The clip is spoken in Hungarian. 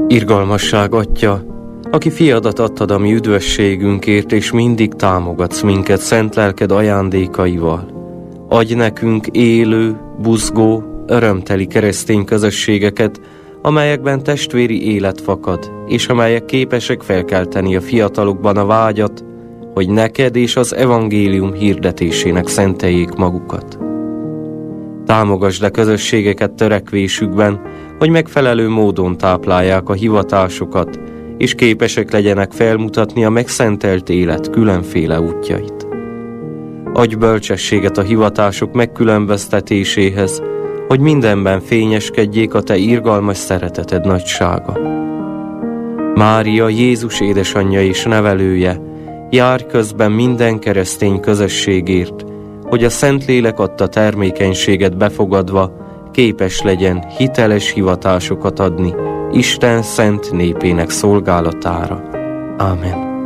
Irgalmasság Atya, aki fiadat adtad a mi üdvösségünkért, és mindig támogatsz minket szent lelked ajándékaival. Adj nekünk élő, buzgó, örömteli keresztény közösségeket, amelyekben testvéri élet fakad, és amelyek képesek felkelteni a fiatalokban a vágyat, hogy neked és az evangélium hirdetésének szenteljék magukat. Támogasd a közösségeket törekvésükben, hogy megfelelő módon táplálják a hivatásokat, és képesek legyenek felmutatni a megszentelt élet különféle útjait. Adj bölcsességet a hivatások megkülönböztetéséhez, hogy mindenben fényeskedjék a te irgalmas szereteted nagysága. Mária, Jézus édesanyja és nevelője, járj közben minden keresztény közösségért, hogy a Szentlélek adta termékenységet befogadva képes legyen hiteles hivatásokat adni Isten szent népének szolgálatára. Ámen.